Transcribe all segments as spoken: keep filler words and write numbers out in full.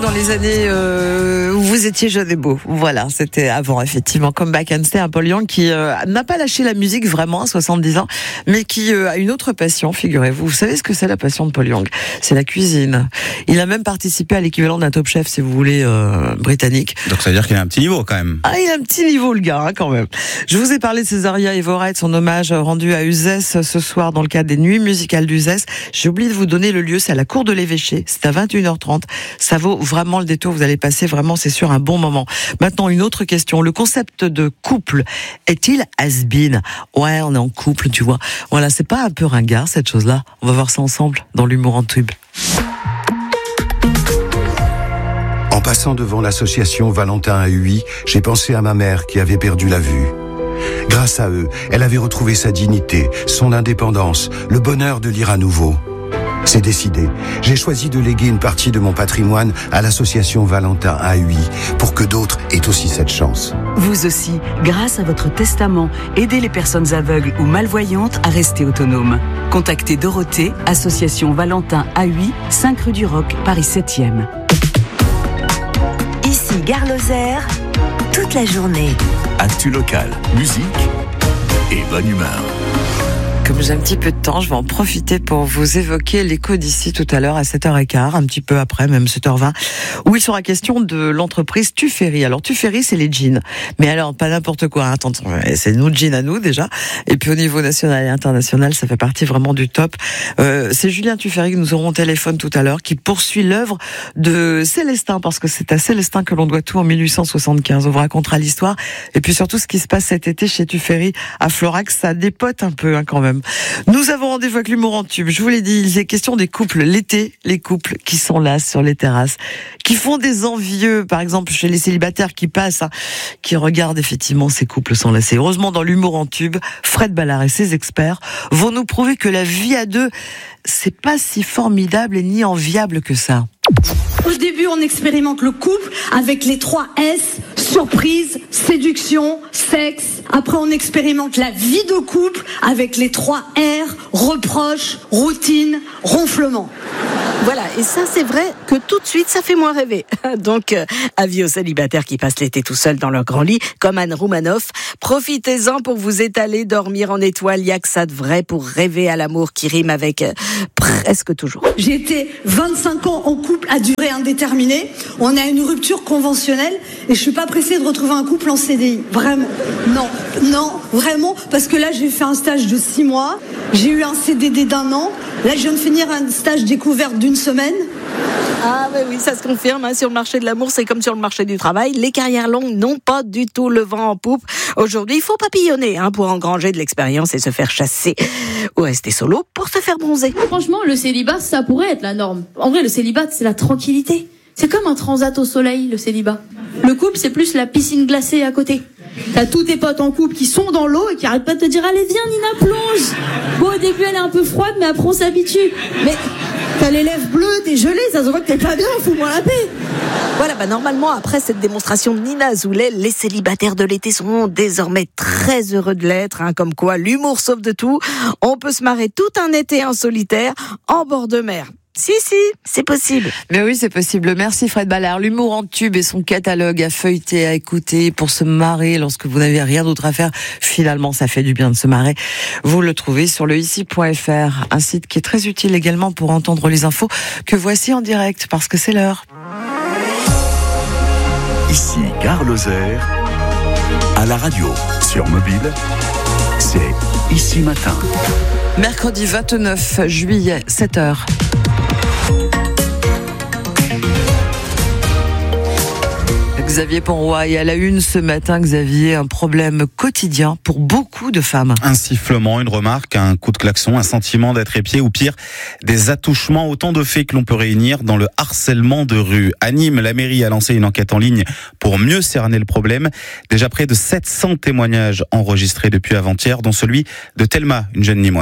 dans les années euh, où vous étiez jeune et beau. Voilà, c'était avant, effectivement, comme Back and Stay, un Paul Young qui euh, n'a pas lâché la musique vraiment à soixante-dix ans, mais qui euh, a une autre passion, figurez-vous. Vous savez ce que c'est la passion de Paul Young? C'est la cuisine. Il a même participé à l'équivalent d'un Top Chef, si vous voulez, euh, britannique. Donc ça veut dire qu'il a un petit niveau quand même. Ah, il a un petit niveau, le gars, hein, quand même. Je vous ai parlé de Césaria Évora et de son hommage rendu à Uzès ce soir dans le cadre des Nuits musicales d'Uzès. J'ai oublié de vous donner le lieu, c'est à la cour de l'évêché. C'est à vingt et une heures trente. Ça vaut vraiment le détour. Vous allez passer vraiment, c'est sûr, un bon moment. Maintenant, une autre question. Le concept de couple est-il has-been? Ouais, on est en couple, tu vois. Voilà, c'est pas un peu ringard, cette chose-là? On va voir ça ensemble dans l'humour en tube. En passant devant l'association Valentin à Huy, j'ai pensé à ma mère qui avait perdu la vue. Grâce à eux, elle avait retrouvé sa dignité, son indépendance, le bonheur de lire à nouveau. C'est décidé. J'ai choisi de léguer une partie de mon patrimoine à l'association Valentin à Huy pour que d'autres aient aussi cette chance. Vous aussi, grâce à votre testament, aidez les personnes aveugles ou malvoyantes à rester autonomes. Contactez Dorothée, association Valentin à Huy, cinq rue du Roc, Paris septième. Ici Gare Lozère, toute la journée. Actu locale, musique et bonne humeur. Comme j'ai un petit peu de temps, je vais en profiter pour vous évoquer l'écho d'ici tout à l'heure à sept heures quinze, un petit peu après, même sept heures vingt, où il sera question de l'entreprise Tuffery. Alors Tuffery, c'est les jeans. Mais alors, pas n'importe quoi. Attends, c'est nos jeans à nous déjà. Et puis au niveau national et international, ça fait partie vraiment du top. Euh, c'est Julien Tuffery que nous aurons au téléphone tout à l'heure, qui poursuit l'œuvre de Célestin, parce que c'est à Célestin que l'on doit tout en mille huit cent soixante-quinze. On vous racontera l'histoire. Et puis surtout, ce qui se passe cet été chez Tuffery à Florac, ça dépote un peu, hein, quand même. Nous avons rendez-vous avec l'humour en tube. Je vous l'ai dit, il est question des couples l'été, les couples qui sont là sur les terrasses, qui font des envieux, par exemple chez les célibataires qui passent, hein, qui regardent effectivement ces couples s'enlacer. Heureusement, dans l'humour en tube, Fred Ballard et ses experts vont nous prouver que la vie à deux, c'est pas si formidable et ni enviable que ça. Au début, on expérimente le couple avec les trois S, surprise, séduction, sexe. Après, on expérimente la vie de couple avec les trois R, reproche, routine, ronflement. Voilà, et ça c'est vrai que tout de suite ça fait moins rêver. Donc euh, avis aux célibataires qui passent l'été tout seuls dans leur grand lit, comme Anne Roumanoff, profitez-en pour vous étaler, dormir en étoile, y a que ça de vrai pour rêver à l'amour qui rime avec euh, presque toujours. J'ai été vingt-cinq ans en couple à durée indéterminée, on a une rupture conventionnelle et je suis pas pressée de retrouver un couple en C D I, vraiment. Non, non, vraiment, parce que là j'ai fait un stage de six mois, j'ai eu un C D D d'un an, là je viens de finir un stage découverte d'une semaine. Ah bah oui, ça se confirme, hein, sur le marché de l'amour, c'est comme sur le marché du travail. Les carrières longues n'ont pas du tout le vent en poupe. Aujourd'hui, il faut papillonner hein, pour engranger de l'expérience et se faire chasser ou rester solo pour se faire bronzer. Franchement, le célibat, ça pourrait être la norme. En vrai, le célibat, c'est la tranquillité. C'est comme un transat au soleil, le célibat. Le couple, c'est plus la piscine glacée à côté. T'as tous tes potes en couple qui sont dans l'eau et qui arrêtent pas de te dire « Allez, viens, Nina, plonge !» Bon, au début, elle est un peu froide, mais après, on s'habitue. Mais t'as les lèvres bleues, t'es gelée, ça se voit que t'es pas bien, fous-moi la paix. Voilà, bah normalement, après cette démonstration de Nina Azoulay, les célibataires de l'été seront désormais très heureux de l'être, hein, comme quoi l'humour sauve de tout. On peut se marrer tout un été en solitaire, en bord de mer. Si, si, c'est possible. Mais oui, c'est possible. Merci Fred Ballard. L'humour en tube et son catalogue à feuilleter, à écouter, pour se marrer lorsque vous n'avez rien d'autre à faire. Finalement, ça fait du bien de se marrer. Vous le trouvez sur le ici point f r, un site qui est très utile également pour entendre les infos que voici en direct, parce que c'est l'heure. Ici Gare Lozère, à la radio, sur mobile, c'est Ici Matin. Mercredi vingt-neuf juillet, sept heures. Xavier Ponroy, et à la une ce matin, Xavier, un problème quotidien pour beaucoup de femmes. Un sifflement, une remarque, un coup de klaxon, un sentiment d'être épié ou pire, des attouchements, autant de faits que l'on peut réunir dans le harcèlement de rue. À Nîmes, la mairie a lancé une enquête en ligne pour mieux cerner le problème. Déjà près de sept cents témoignages enregistrés depuis avant-hier, dont celui de Thelma, une jeune Nîmoise.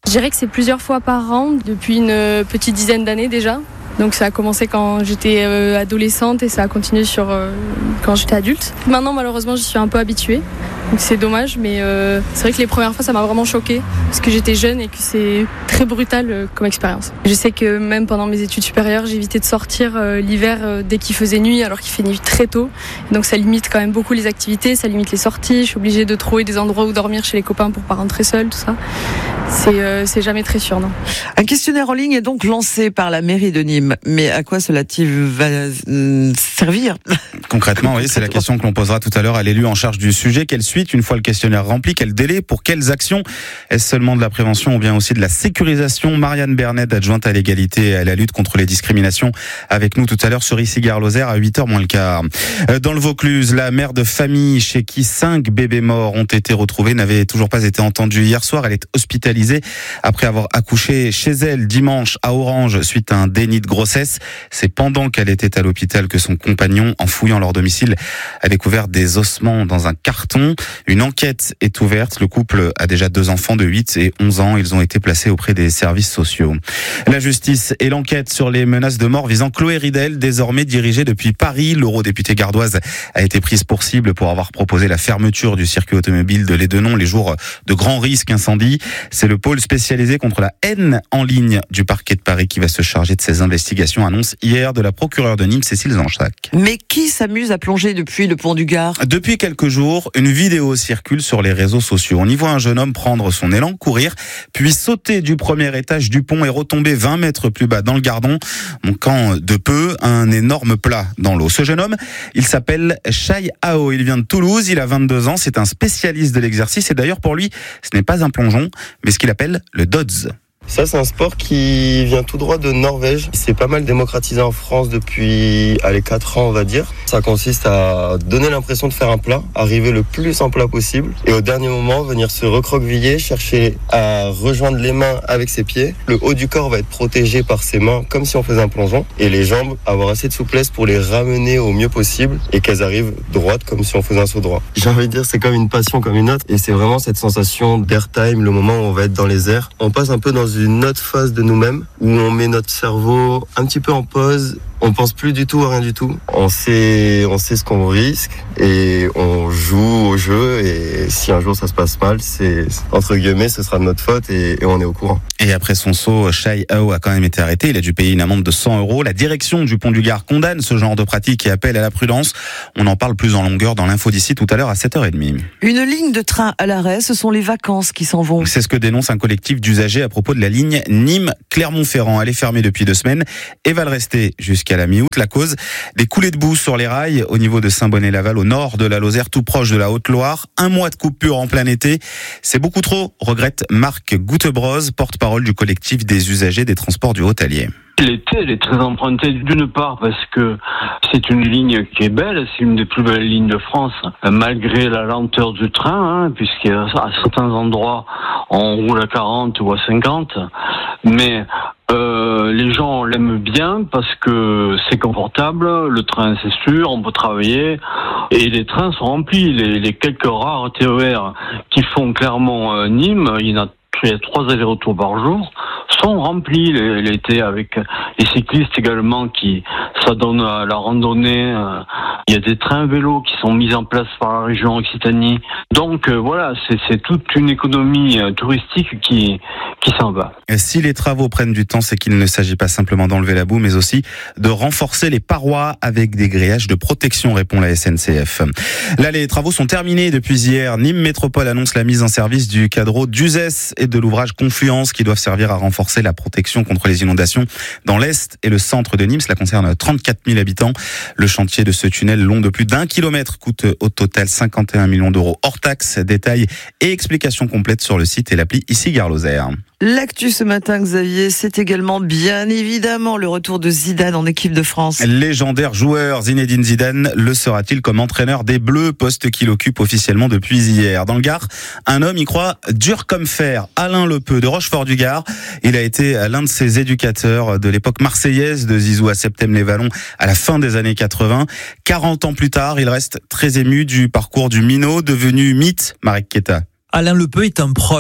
Je dirais que c'est plusieurs fois par an, depuis une petite dizaine d'années déjà. Donc ça a commencé quand j'étais euh, adolescente et ça a continué sur euh, quand j'étais adulte. Maintenant malheureusement j'y suis un peu habituée, donc c'est dommage, mais euh, c'est vrai que les premières fois ça m'a vraiment choquée parce que j'étais jeune et que c'est très brutal euh, comme expérience. Je sais que même pendant mes études supérieures j'évitais de sortir euh, l'hiver euh, dès qu'il faisait nuit alors qu'il fait nuit très tôt. Et donc ça limite quand même beaucoup les activités, ça limite les sorties, je suis obligée de trouver des endroits où dormir chez les copains pour pas rentrer seule, tout ça. C'est, euh, c'est jamais très sûr, non. Un questionnaire en ligne est donc lancé par la mairie de Nîmes. Mais à quoi cela-t-il va euh, servir ? Concrètement, oui, c'est la question que l'on posera tout à l'heure à l'élu en charge du sujet. Quelle suite, une fois le questionnaire rempli, quel délai, pour quelles actions ? Est-ce seulement de la prévention ou bien aussi de la sécurisation ? Marianne Bernet, adjointe à l'égalité et à la lutte contre les discriminations, avec nous tout à l'heure sur Issy-Gare-Lozère à huit heures moins le quart. Dans le Vaucluse, la mère de famille chez qui cinq bébés morts ont été retrouvés n'avait toujours pas été entendue hier soir. Elle est hospitalisée après avoir accouché chez elle dimanche à Orange suite à un déni de grossesse. C'est pendant qu'elle était à l'hôpital que son compagnon, en fouillant leur domicile, a découvert des ossements dans un carton. Une enquête est ouverte. Le couple a déjà deux enfants de huit et onze ans. Ils ont été placés auprès des services sociaux. La justice et l'enquête sur les menaces de mort visant Chloé Ridel, désormais dirigée depuis Paris. L'eurodéputée gardoise a été prise pour cible pour avoir proposé la fermeture du circuit automobile de Lédenon les jours de grands risques incendie. C'est le pôle spécialisé contre la haine en ligne du parquet de Paris qui va se charger de ces investigations, annonce hier de la procureure de Nîmes, Cécile Zanchac. Mais qui s'amuse à plonger depuis le pont du Gard ? Depuis quelques jours, une vidéo circule sur les réseaux sociaux. On y voit un jeune homme prendre son élan, courir, puis sauter du premier étage du pont et retomber vingt mètres plus bas dans le Gardon, manquant de peu un énorme plat dans l'eau. Ce jeune homme, il s'appelle Chai Ao. Il vient de Toulouse, il a vingt-deux ans, c'est un spécialiste de l'exercice et d'ailleurs pour lui, ce n'est pas un plongeon, mais ce qu'il appelle le dodds. Ça, c'est un sport qui vient tout droit de Norvège. C'est pas mal démocratisé en France depuis allez, quatre ans, on va dire. Ça consiste à donner l'impression de faire un plat, arriver le plus en plat possible et au dernier moment, venir se recroqueviller, chercher à rejoindre les mains avec ses pieds. Le haut du corps va être protégé par ses mains comme si on faisait un plongeon et les jambes avoir assez de souplesse pour les ramener au mieux possible et qu'elles arrivent droites comme si on faisait un saut droit. J'ai envie de dire, c'est comme une passion comme une autre et c'est vraiment cette sensation d'airtime, le moment où on va être dans les airs. On passe un peu dans une autre phase de nous-mêmes où on met notre cerveau un petit peu en pause. On pense plus du tout à rien du tout. On sait, on sait ce qu'on risque et on joue au jeu. Et si un jour ça se passe mal, c'est entre guillemets, ce sera de notre faute et, et on est au courant. Et après son saut, Chai Ao a quand même été arrêté. Il a dû payer une amende de cent euros. La direction du pont du Gard condamne ce genre de pratique et appelle à la prudence. On en parle plus en longueur dans l'info d'ici tout à l'heure à sept heures trente. Une ligne de train à l'arrêt, ce sont les vacances qui s'en vont. C'est ce que dénonce un collectif d'usagers à propos de la ligne Nîmes-Clermont-Ferrand. Elle est fermée depuis deux semaines et va le rester jusqu'à à la mi-août. La cause, des coulées de boue sur les rails au niveau de Saint-Bonnet-Laval, au nord de la Lozère, tout proche de la Haute-Loire. Un mois de coupure en plein été, c'est beaucoup trop, regrette Marc Gouttebroz, porte-parole du collectif des usagers des transports du Haut-Allier. L'été, elle est très empruntée d'une part parce que c'est une ligne qui est belle, c'est une des plus belles lignes de France, malgré la lenteur du train, hein, puisqu'à certains endroits on roule à quarante ou à cinquante, mais euh, les gens l'aiment bien parce que c'est confortable, le train c'est sûr, on peut travailler et les trains sont remplis. Les, les quelques rares T E R qui font Clermont-Nîmes, il y en a il y a trois allers-retours par jour, sont remplis l'été avec les cyclistes également qui s'adonnent à la randonnée. Il y a des trains vélos qui sont mis en place par la région Occitanie. Donc euh, voilà, c'est, c'est toute une économie touristique qui, qui s'en va. Et si les travaux prennent du temps, c'est qu'il ne s'agit pas simplement d'enlever la boue, mais aussi de renforcer les parois avec des grillages de protection, répond la S N C F. Là, les travaux sont terminés depuis hier. Nîmes Métropole annonce la mise en service du cadreau d'Uzès et de l'ouvrage Confluence qui doivent servir à renforcer la protection contre les inondations dans l'est et le centre de Nîmes. Cela concerne trente-quatre mille habitants. Le chantier de ce tunnel long de plus d'un kilomètre coûte au total cinquante et un millions d'euros hors taxes. Détails et explications complètes sur le site et l'appli Issy-Gare-Lozère. L'actu ce matin, Xavier, c'est également bien évidemment le retour de Zidane en équipe de France. Légendaire joueur, Zinedine Zidane le sera-t-il comme entraîneur des Bleus, poste qu'il occupe officiellement depuis hier. Dans le Gard, un homme y croit dur comme fer, Alain Lepeu de Rochefort-du-Gard. Il a été l'un de ses éducateurs de l'époque marseillaise de Zizou à Septem-les-Vallons à la fin des années quatre-vingts. quarante ans plus tard, il reste très ému du parcours du minot devenu mythe, Marek Keta. Alain Lepeu est un proche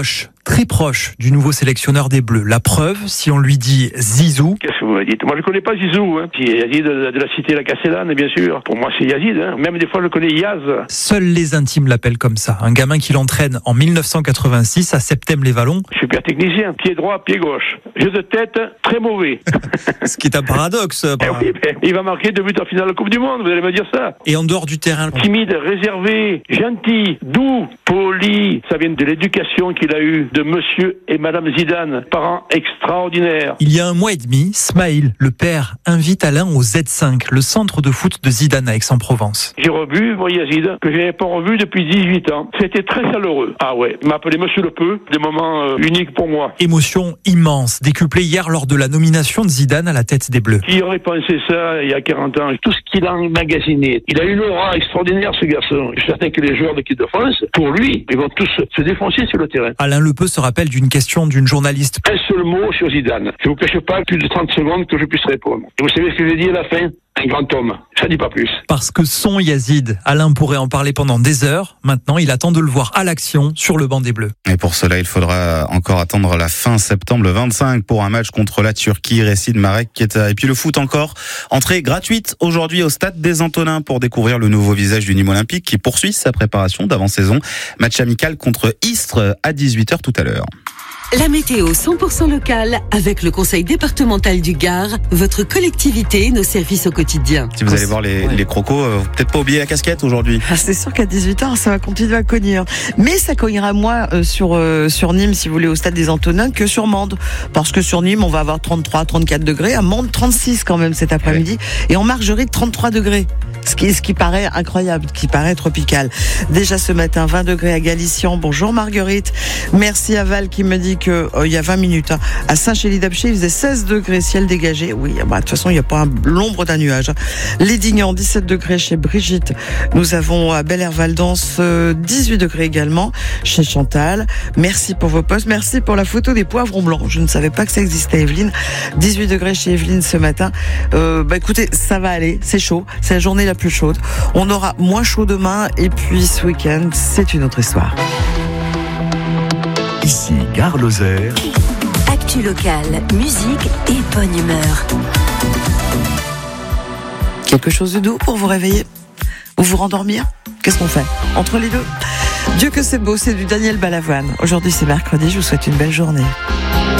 très proche du nouveau sélectionneur des Bleus. La preuve, si on lui dit Zizou. Qu'est-ce que vous me dites? Moi, je ne connais pas Zizou. Hein. C'est Yazid de, de la cité La Castellane, bien sûr. Pour moi, c'est Yazid. Hein. Même des fois, je connais Yaz. Seuls les intimes l'appellent comme ça. Un gamin qui l'entraîne en dix-neuf cent quatre-vingt-six à Septem-les-Vallons. Super technicien. Pied droit, pied gauche. Jeu de tête, très mauvais. Ce qui est un paradoxe. Eh oui, ben, il va marquer deux buts en finale de Coupe du Monde, vous allez me dire ça. Et en dehors du terrain? Timide, réservé, gentil, doux, poli. Ça vient de l'éducation qu'il a eue de monsieur et madame Zidane, parents extraordinaires. Il y a un mois et demi, Smaïl, le père, invite Alain au Z cinq, le centre de foot de Zidane à Aix-en-Provence. J'ai revu, moi, Yazid, que je n'avais pas revu depuis dix-huit ans. C'était très chaleureux. Ah ouais, il m'a appelé monsieur le peu, des moments euh, uniques pour moi. Émotion immense, décuplée hier lors de la nomination de Zidane à la tête des Bleus. Qui aurait pensé ça il y a quarante ans? Tout ce qu'il a emmagasiné. Il a une aura extraordinaire, ce garçon. Je suis certain que les joueurs de l'équipe de France, pour lui, ils vont tous se défoncer sur le terrain. Alain Lepeu se rappelle d'une question d'une journaliste. Un seul mot sur Zidane. Je ne vous cache pas plus de trente secondes que je puisse répondre. Et vous savez ce que j'ai dit à la fin? Un grand homme. Ça dit pas plus. Parce que son Yazid, Alain pourrait en parler pendant des heures. Maintenant, il attend de le voir à l'action sur le banc des Bleus. Et pour cela, il faudra encore attendre la fin septembre, le vingt-cinq, pour un match contre la Turquie. Récit de Marek Keta. Et puis le foot encore. Entrée gratuite aujourd'hui au stade des Antonins pour découvrir le nouveau visage du Nîmes Olympique qui poursuit sa préparation d'avant-saison. Match amical contre Istres à dix-huit heures tout à l'heure. La météo cent pour cent locale avec le conseil départemental du Gard, votre collectivité, nos services au quotidien. Si vous allez voir les, les crocos, euh, peut-être pas oublier la casquette aujourd'hui. Ah, c'est sûr qu'à dix-huit heures, ça va continuer à cogner. Mais ça cognera moins euh, sur, euh, sur Nîmes, si vous voulez, au stade des Antonins, que sur Mende. Parce que sur Nîmes, on va avoir trente-trois, trente-quatre degrés. À Mende, trente-six quand même cet après-midi. Ouais. Et en Margerie, trente-trois degrés. Ce qui, ce qui paraît incroyable, qui paraît tropical. Déjà ce matin, vingt degrés à Galician. Bonjour Marguerite. Merci à Val qui me dit que euh, il y a vingt minutes, hein, à Saint-Chély-d'Apcher, il faisait seize degrés, ciel dégagé. Oui, bah, de toute façon, il n'y a pas un, l'ombre d'un nuage. Lédignan, dix-sept degrés chez Brigitte. Nous avons à Bel-Air-Val-d'Ans, euh, dix-huit degrés également chez Chantal. Merci pour vos posts. Merci pour la photo des poivrons blancs. Je ne savais pas que ça existait, Evelyne. dix-huit degrés chez Evelyne ce matin. Euh, bah, écoutez, ça va aller. C'est chaud. C'est la journée la plus chaude. On aura moins chaud demain et puis ce week-end, c'est une autre histoire. Ici, Gare Lozère. Actu locale, musique et bonne humeur. Quelque chose de doux pour vous réveiller ou vous rendormir? Qu'est-ce qu'on fait entre les deux? Dieu que c'est beau, c'est du Daniel Balavoine. Aujourd'hui c'est mercredi, je vous souhaite une belle journée.